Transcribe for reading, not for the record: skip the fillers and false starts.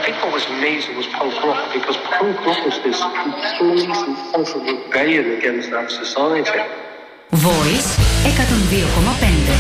think what was amazing was punk rock, because punk rock was this complete and utter rebellion against that society. Voice 102,5